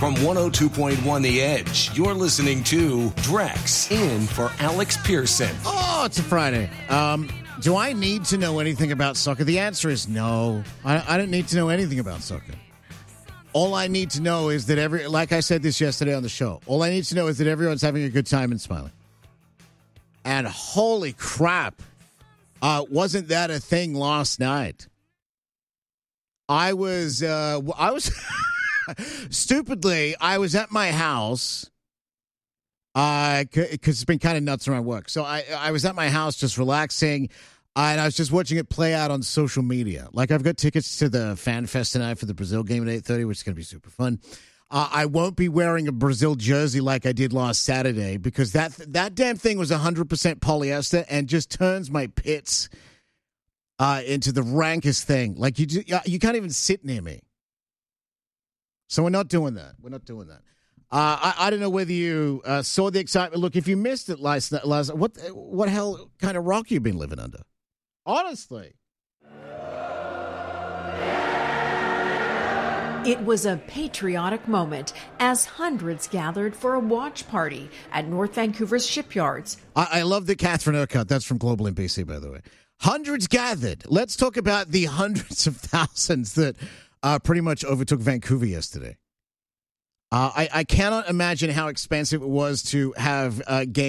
From 102.1 The Edge, you're listening to Drex in for Alex Pearson. Oh, it's a Friday. Do I need to know anything about soccer? The answer is no. I don't need to know anything about soccer. All I need to know is that like I said this yesterday on the show, all I need to know is that everyone's having a good time and smiling. And holy crap, wasn't that a thing last night? I was stupidly, I was at my house because it's been kind of nuts around work. So I was at my house just relaxing, and I was just watching it play out on social media. Like, I've got tickets to the Fan Fest tonight for the Brazil game at 8:30, which is going to be super fun. I won't be wearing a Brazil jersey like I did last Saturday because that damn thing was 100% polyester and just turns my pits into the rankest thing. Like, you can't even sit near me. So we're not doing that. I don't know whether you saw the excitement. Look, if you missed it last what hell kind of rock you been living under? Honestly. It was a patriotic moment as hundreds gathered for a watch party at North Vancouver's shipyards. I love the Catherine Urquhart. That's from Global NBC, by the way. Hundreds gathered. Let's talk about the hundreds of thousands that pretty much overtook Vancouver yesterday. I cannot imagine how expensive it was to have games